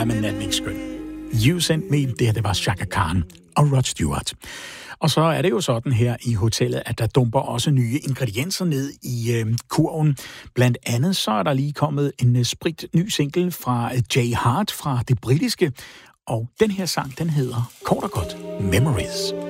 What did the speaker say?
men er den ikke skøn? You Sent Me, det var Chaka Khan og Rod Stewart. Og så er det jo sådan her i hotellet, at der dumper også nye ingredienser ned i kurven. Blandt andet så er der lige kommet en sprit ny single fra Jay Hart fra det britiske. Og den her sang, den hedder kort og godt Memories.